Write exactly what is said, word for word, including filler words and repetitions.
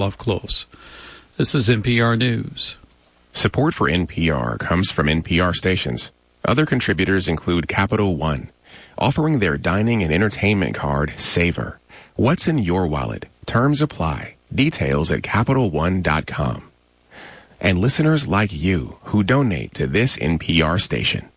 Up close. This is N P R News. Support for N P R comes from N P R stations. Other contributors include Capital One, offering their dining and entertainment card, Savor. What's in your wallet? Terms apply. Details at Capital One dot com. And listeners like you who donate to this N P R station.